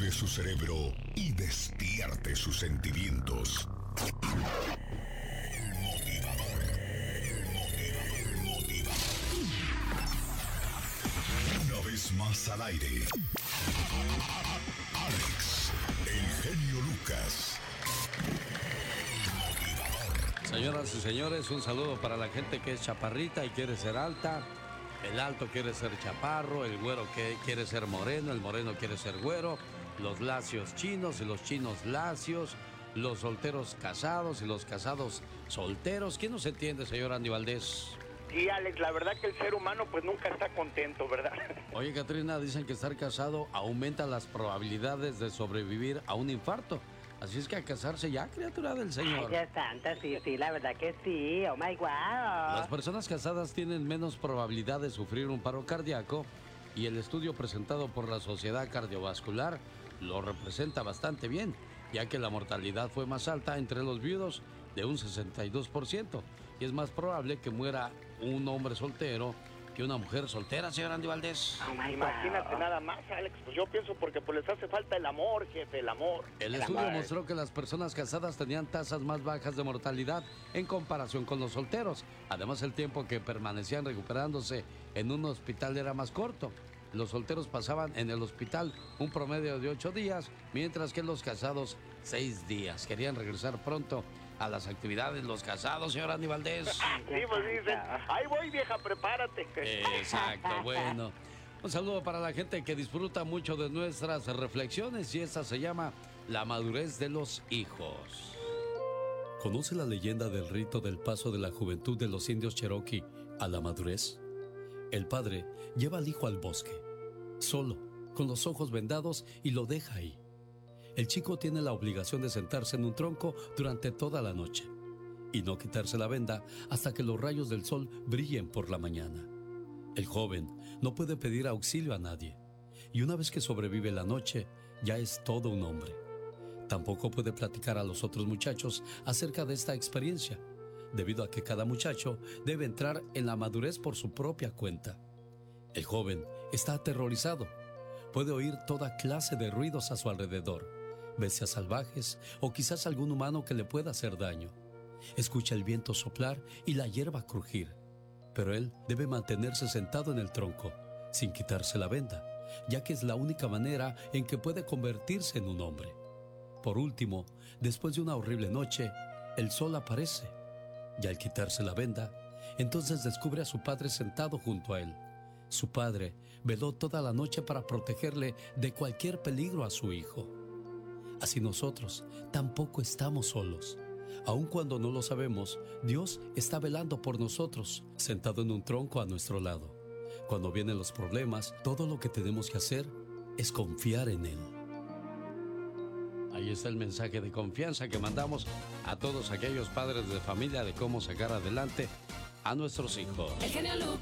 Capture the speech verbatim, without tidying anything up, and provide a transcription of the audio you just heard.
active su cerebro y despierte sus sentimientos. El motivador, el motivador, el motivador. Una vez más al aire. Alex, el genio Lucas. Señoras y señores, un saludo para la gente que es chaparrita y quiere ser alta. El alto quiere ser chaparro, el güero que quiere ser moreno, el moreno quiere ser güero, los lacios chinos y los chinos lacios, los solteros casados y los casados solteros. ¿Quién nos entiende, señor Andy Valdés? Sí, Alex, la verdad que el ser humano pues nunca está contento, ¿verdad? Oye, Catrina, dicen que estar casado aumenta las probabilidades de sobrevivir a un infarto. Así es que a casarse ya, criatura del Señor. Ay, Dios santa, sí, sí, la verdad que sí. Oh my God. Las personas casadas tienen menos probabilidad de sufrir un paro cardíaco y el estudio presentado por la Sociedad Cardiovascular lo representa bastante bien, ya que la mortalidad fue más alta entre los viudos de un sesenta y dos por ciento. Y es más probable que muera un hombre soltero que una mujer soltera, señor Andy Valdés. Oh my Imagínate God. Nada más, Alex, pues yo pienso porque pues les hace falta el amor, jefe, el amor. El, el estudio amor. mostró que las personas casadas tenían tasas más bajas de mortalidad en comparación con los solteros. Además, el tiempo que permanecían recuperándose en un hospital era más corto. Los solteros pasaban en el hospital un promedio de ocho días, mientras que los casados seis días. Querían regresar pronto a las actividades los casados, señor Andy Valdés. Sí, pues dicen, ahí voy, vieja, prepárate. Exacto, bueno. Un saludo para la gente que disfruta mucho de nuestras reflexiones y esta se llama La madurez de los hijos. ¿Conoce la leyenda del rito del paso de la juventud de los indios Cherokee a la madurez? El padre lleva al hijo al bosque, solo, con los ojos vendados, y lo deja ahí. El chico tiene la obligación de sentarse en un tronco durante toda la noche y no quitarse la venda hasta que los rayos del sol brillen por la mañana. El joven no puede pedir auxilio a nadie y una vez que sobrevive la noche ya es todo un hombre. Tampoco puede platicar a los otros muchachos acerca de esta experiencia, debido a que cada muchacho debe entrar en la madurez por su propia cuenta. El joven está aterrorizado. Puede oír toda clase de ruidos a su alrededor, bestias salvajes o quizás algún humano que le pueda hacer daño. Escucha el viento soplar y la hierba crujir, pero él debe mantenerse sentado en el tronco, sin quitarse la venda, ya que es la única manera en que puede convertirse en un hombre. Por último, después de una horrible noche, el sol aparece, y al quitarse la venda, entonces descubre a su padre sentado junto a él. Su padre veló toda la noche para protegerle de cualquier peligro a su hijo. Así nosotros tampoco estamos solos. Aun cuando no lo sabemos, Dios está velando por nosotros, sentado en un tronco a nuestro lado. Cuando vienen los problemas, todo lo que tenemos que hacer es confiar en Él. Ahí está el mensaje de confianza que mandamos a todos aquellos padres de familia de cómo sacar adelante a nuestros hijos. El genio Lucas.